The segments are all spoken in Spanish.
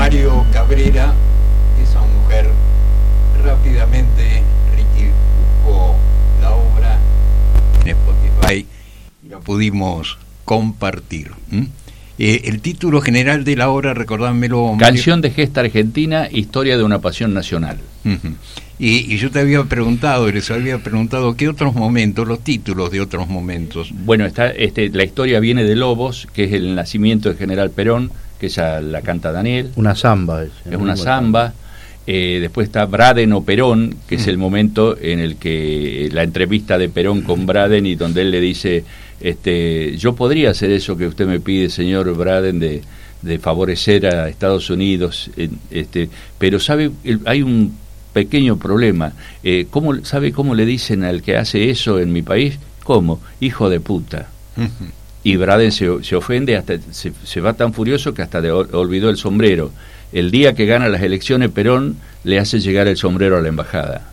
Mario Cabrera, esa mujer. Rápidamente Ricky buscó la obra en Spotify y la pudimos compartir. El título general de la obra, recordámelo. Canción de gesta argentina, historia de una pasión nacional. Y yo te había preguntado, les había preguntado qué otros momentos, los títulos de otros momentos. Bueno, la historia viene de Lobos, que es el nacimiento del general Perón, que esa la canta Daniel. Una samba. Es una samba. Después está Braden o Perón, que es el momento en el que la entrevista de Perón con Braden, y donde él le dice, yo podría hacer eso que usted me pide, señor Braden, de favorecer a Estados Unidos, pero sabe, hay un pequeño problema. ¿Sabe cómo le dicen al que hace eso en mi país? ¿Cómo? Hijo de puta. Y Braden se ofende, hasta se va tan furioso que hasta olvidó el sombrero. El día que gana las elecciones, Perón le hace llegar el sombrero a la embajada.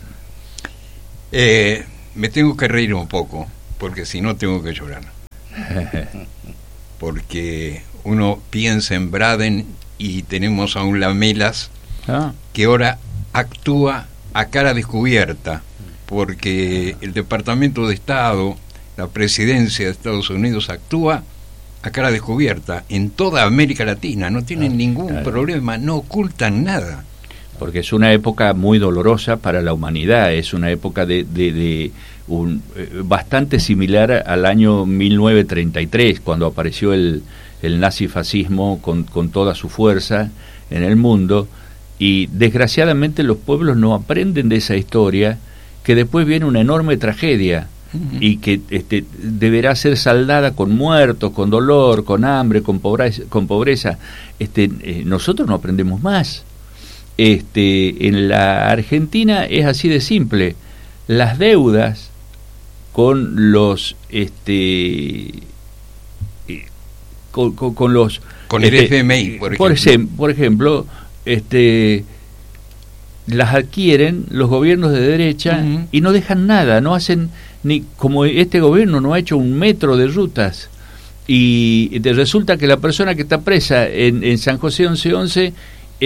Me tengo que reír un poco, porque si no tengo que llorar. Porque uno piensa en Braden y tenemos a un Lamelas que ahora actúa a cara descubierta, porque el Departamento de Estado, la Presidencia de Estados Unidos actúa a cara descubierta en toda América Latina, no tienen ningún problema, no ocultan nada. Porque es una época muy dolorosa para la humanidad, es una época bastante similar al año 1933, cuando apareció el nazifascismo con toda su fuerza en el mundo, y desgraciadamente los pueblos no aprenden de esa historia, que después viene una enorme tragedia, y que deberá ser saldada con muertos, con dolor, con hambre, con pobreza. Nosotros no aprendemos más. En la Argentina es así de simple. Las deudas con los con el FMI, por ejemplo, las adquieren los gobiernos de derecha y no dejan nada, no hacen ni, como este gobierno no ha hecho un metro de rutas, y resulta que la persona que está presa en San José 1111,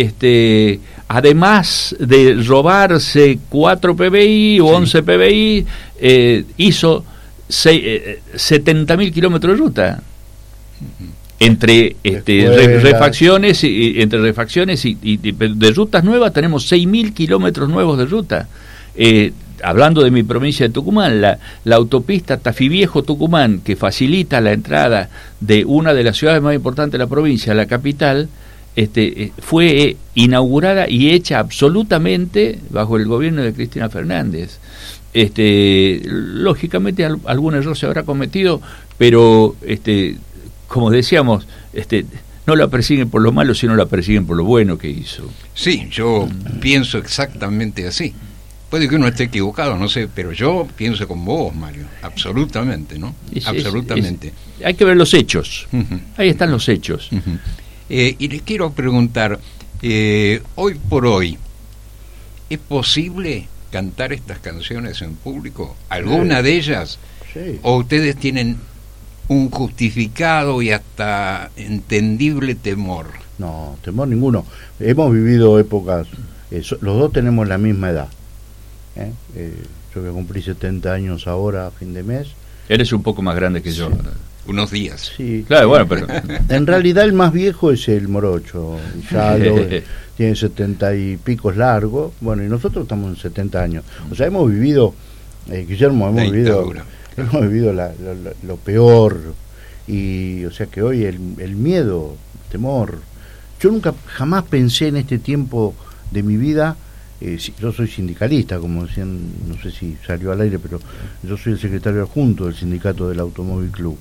además de robarse 4 PBI o 11 PBI, hizo 70.000 kilómetros de ruta. Entre refacciones y de rutas nuevas tenemos 6.000 kilómetros nuevos de ruta. Hablando de mi provincia de Tucumán, la autopista Tafí-Viejo-Tucumán, que facilita la entrada de una de las ciudades más importantes de la provincia, la capital, fue inaugurada y hecha absolutamente bajo el gobierno de Cristina Fernández. Lógicamente algún error se habrá cometido, pero como decíamos, no la persiguen por lo malo, sino la persiguen por lo bueno que hizo. Sí, yo pienso exactamente así. Puede que uno esté equivocado, no sé, pero yo pienso como vos, Mario, absolutamente, ¿no? Absolutamente. Hay que ver los hechos. Ahí están los hechos. Y les quiero preguntar, hoy por hoy, ¿es posible cantar estas canciones en público? ¿Alguna de ellas? Sí. ¿O ustedes tienen un justificado y hasta entendible temor? No, temor ninguno. Hemos vivido épocas, los dos tenemos la misma edad. Yo voy a cumplir 70 años ahora, a fin de mes. Eres un poco más grande que yo. Unos días. Sí. Claro, bueno, pero... En realidad el más viejo es el morocho. Ya tiene 70 y picos largos. Bueno, y nosotros estamos en 70 años. O sea, hemos vivido, Guillermo, hemos vivido lo peor. Y, o sea, que hoy el miedo, el temor. Yo jamás pensé en este tiempo de mi vida. Yo soy sindicalista, como decían, no sé si salió al aire, pero yo soy el secretario adjunto del sindicato del Automóvil Club.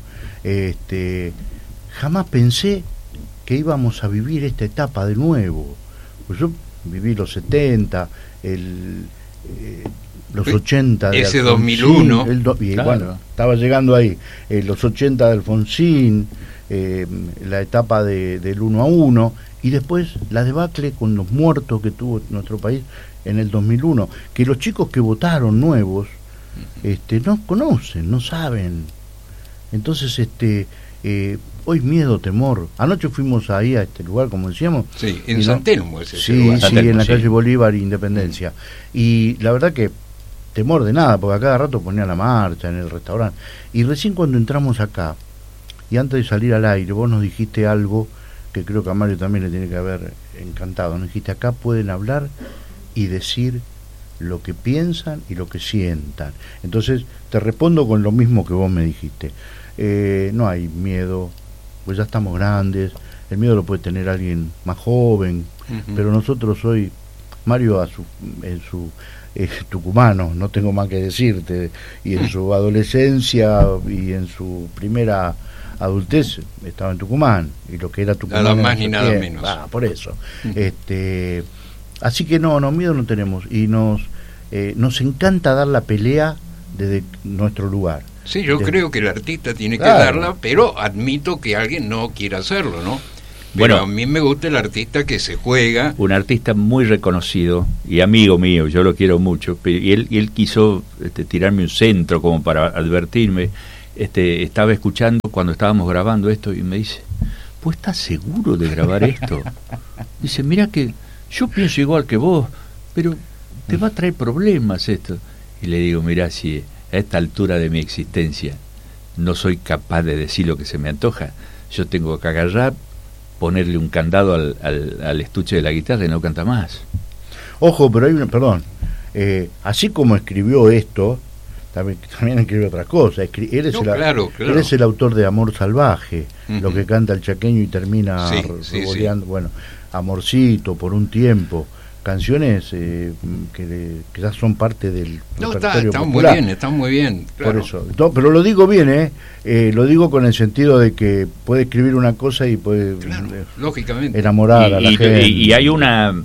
Jamás pensé que íbamos a vivir esta etapa de nuevo. Pues yo viví los 70, los 80 de ese Alfonsín, 2001. Claro. Bueno, estaba llegando ahí, los 80 de Alfonsín, la etapa del 1-1, y después la debacle con los muertos que tuvo nuestro país en el 2001, que los chicos que votaron nuevos no conocen, no saben. Entonces hoy miedo, temor. Anoche fuimos ahí a este lugar, como decíamos. Sí, en San Telmo es ese sí, lugar. Sí, Telmo, en la calle Bolívar e Independencia. Y la verdad que temor de nada, porque a cada rato ponía la marcha en el restaurante. Y recién cuando entramos acá, y antes de salir al aire, vos nos dijiste algo que creo que a Mario también le tiene que haber encantado. Nos dijiste, acá pueden hablar y decir lo que piensan y lo que sientan. Entonces te respondo con lo mismo que vos me dijiste. No hay miedo, pues ya estamos grandes. El miedo lo puede tener alguien más joven, pero nosotros hoy, Mario en su tucumano, no tengo más que decirte, y en su adolescencia y en su primera adultez estaba en Tucumán, y lo que era Tucumán nada más ni nada menos. Por eso. Así que no, miedo no tenemos, y nos encanta dar la pelea desde nuestro lugar. Sí, yo creo que el artista tiene que darla, pero admito que alguien no quiera hacerlo, ¿no? Pero bueno, a mí me gusta el artista que se juega. Un artista muy reconocido y amigo mío, yo lo quiero mucho, y él quiso tirarme un centro como para advertirme. Estaba escuchando cuando estábamos grabando esto y me dice, ¿vos estás seguro de grabar esto? Dice, mira que yo pienso igual que vos, pero te va a traer problemas esto. Y le digo, mira, si a esta altura de mi existencia no soy capaz de decir lo que se me antoja, yo tengo que agarrar, ponerle un candado al estuche de la guitarra y no canta más. Ojo, pero hay una, perdón, así como escribió esto, también escribió otra cosa. Él es el autor de Amor Salvaje, lo que canta el chaqueño y termina revoleando, bueno, Amorcito, Por un tiempo, canciones que ya son parte del repertorio popular. Está muy bien, claro. Por eso, pero lo digo bien, lo digo con el sentido de que puede escribir una cosa y puede lógicamente enamorar a la gente. Y hay una,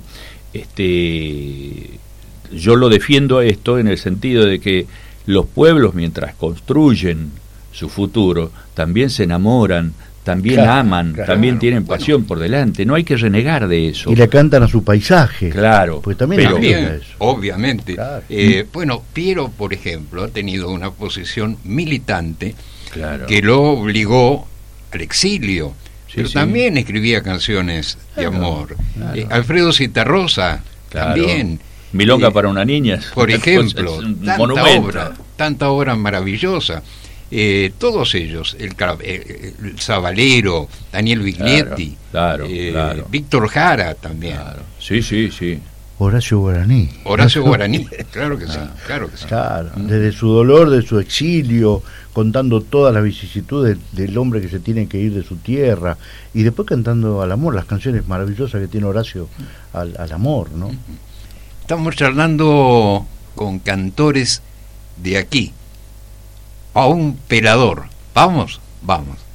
yo lo defiendo esto en el sentido de que los pueblos, mientras construyen su futuro, también se enamoran, también aman, también tienen pasión por delante. No hay que renegar de eso. Y le cantan a su paisaje. Claro. Pues también eso. Obviamente. Claro. Bueno, Piero, por ejemplo, ha tenido una posición militante que lo obligó al exilio. Pero también escribía canciones de amor. Alfredo Citarrosa, también. Milonga para una niña. Por ejemplo, tanta obra maravillosa. Todos ellos, el Zabalero, Daniel Vignetti, Víctor Jara también. Sí. Horacio Guaraní, claro que sí. Desde su dolor, de su exilio, contando todas las vicisitudes del hombre que se tiene que ir de su tierra, y después cantando al amor, las canciones maravillosas que tiene Horacio al amor, ¿no? Estamos charlando con cantores de aquí. A un pelador. ¿Vamos?